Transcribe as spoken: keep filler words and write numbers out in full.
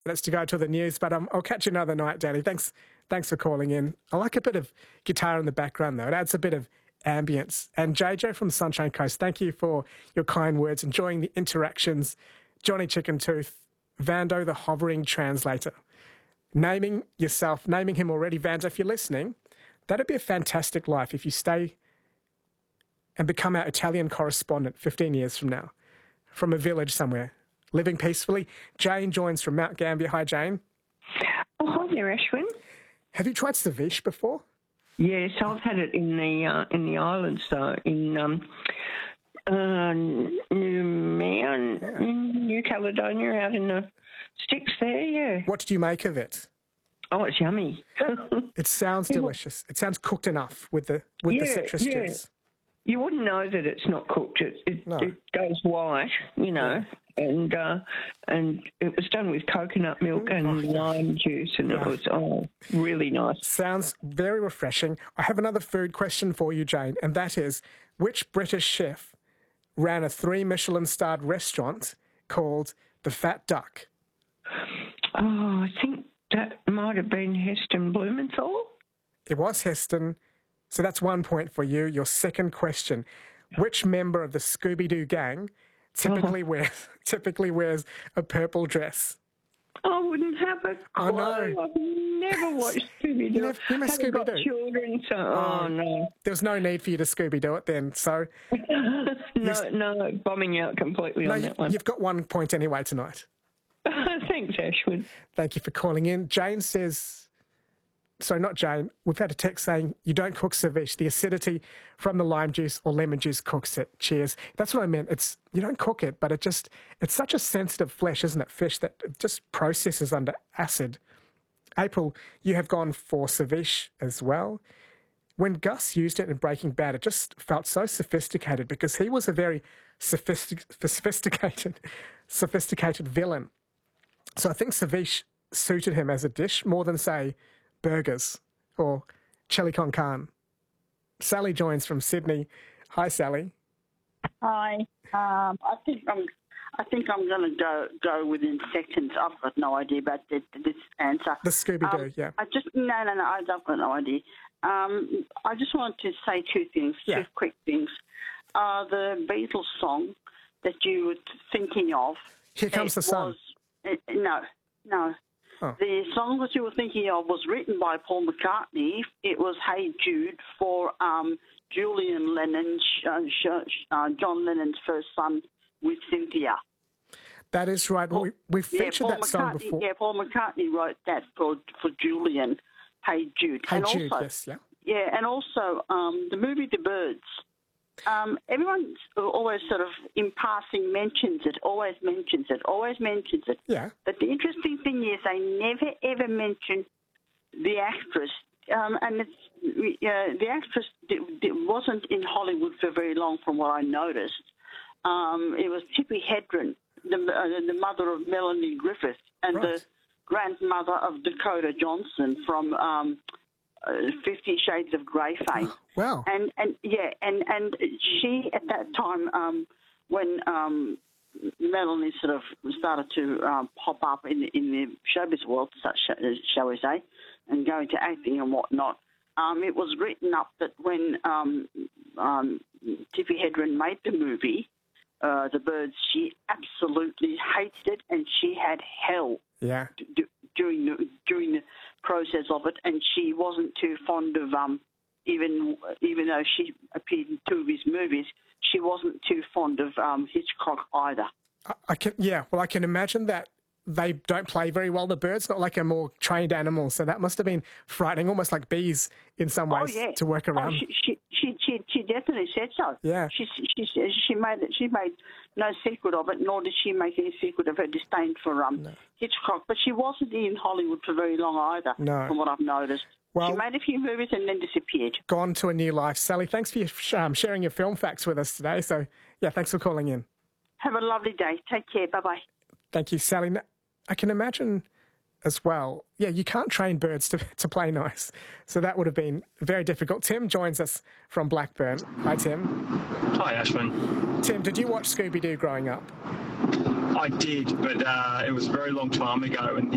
minutes to go to the news, but um, I'll catch you another night, Danny. Thanks, thanks for calling in. I like a bit of guitar in the background, though. It adds a bit of ambience. And J J from Sunshine Coast, thank you for your kind words, enjoying the interactions. Johnny Chicken Tooth, Vando the hovering translator. Naming yourself, naming him already, Vando, if you're listening, that'd be a fantastic life if you stay and become our Italian correspondent fifteen years from now, from a village somewhere, living peacefully. Jane joins from Mount Gambier. Hi, Jane. Oh, hi there, Ashwin. Have you tried ceviche before? Yes, I've had it in the uh, in the islands, though, in um, uh, New Man, Yeah. in New Caledonia, out in the sticks there. Yeah. What did you make of it? Oh, it's yummy. It sounds delicious. It sounds cooked enough with the with the Yeah, citrus yeah. juice. You wouldn't know that it's not cooked. It it, No. it goes white, you know, and uh, and it was done with coconut milk and Oh, yeah. lime juice, and it was oh really nice. Sounds very refreshing. I have another food question for you, Jane, and that is, which British chef ran a three Michelin-starred restaurant called The Fat Duck? Oh, I think that might have been Heston Blumenthal. It was Heston. So that's one point for you. Your second question. Which member of the Scooby-Doo gang typically wears typically wears a purple dress? I wouldn't have a I clue. know. I've never watched Scooby-Doo. You never- you never Haven't got Scooby-Doo? children, so... Oh, Oh. no. There was no need for you to Scooby-Doo it then. So no, no, bombing out completely no, on you, that one. you've got one point anyway tonight. Thanks, Ashwin. Thank you for calling in. Jane says... Sorry, not Jane. We've had a text saying you don't cook ceviche. The acidity from the lime juice or lemon juice cooks it. Cheers. That's what I meant. It's you don't cook it, but it just it's such a sensitive flesh, isn't it? Fish that it just processes under acid. April, you have gone for ceviche as well. When Gus used it in Breaking Bad, it just felt so sophisticated because he was a very sophistic, sophisticated, sophisticated villain. So I think ceviche suited him as a dish more than, say, burgers or chili con carne. Sally joins from Sydney. Hi, Sally. Hi. Um, I think I'm. I think I'm going to go go within seconds. I've got no idea about this, this answer. The Scooby-Doo, Um, yeah. I just no, no, no. I've got no idea. Um, I just wanted to say two things, Yeah. two quick things. Uh, the Beatles song that you were thinking of. Here Comes it the Sun. Was, it, no, no. Oh. The song that you were thinking of was written by Paul McCartney. It was Hey Jude for um, Julian Lennon, uh, uh, John Lennon's first son with Cynthia. That is right. We, we've Yeah, featured Paul that song McCartney. before. Yeah, Paul McCartney wrote that for for Julian. Hey Jude. Hey and Jude, also, yes, yeah. Yeah, and also um, the movie The Birds. Um, everyone always sort of in passing mentions it, always mentions it, always mentions it. Yeah. But the interesting thing is they never ever mention the actress. Um, and it's, uh, the actress d- d- wasn't in Hollywood for very long, from what I noticed. Um, it was Tippi Hedren, the, uh, the mother of Melanie Griffith, and Right. the grandmother of Dakota Johnson from um, uh, Fifty Shades of Grey fame. Wow. And and yeah, and, and she at that time um, when um, Melanie sort of started to um, pop up in in the showbiz world, such shall we say, and go into acting and whatnot. Um, it was written up that when um, um, Tippi Hedren made the movie, uh, The Birds, she absolutely hated it, and she had hell Yeah. d- during the during the process of it, and she wasn't too fond of um, even even though she appeared in two of his movies, she wasn't too fond of um, Hitchcock either. I, I can, yeah, well, I can imagine that they don't play very well, the birds, not like a more trained animal. So that must have been frightening, almost like bees in some ways oh yeah, to work around. Oh, she, she she she she definitely said so. Yeah. She she she made it. She made no secret of it, nor did she make any secret of her disdain for um No. Hitchcock. But she wasn't in Hollywood for very long either, No. from what I've noticed. Well- she made a few movies and then disappeared. Gone to a new life. Sally, thanks for your, um, sharing your film facts with us today. So, yeah, thanks for calling in. Have a lovely day. Take care. Bye bye. Thank you, Sally. N- I can imagine as well, yeah, you can't train birds to, to play nice. So that would have been very difficult. Tim joins us from Blackburn. Hi, Tim. Hi, Ashwin. Tim, did you watch Scooby-Doo growing up? I did, but uh, it was a very long time ago, and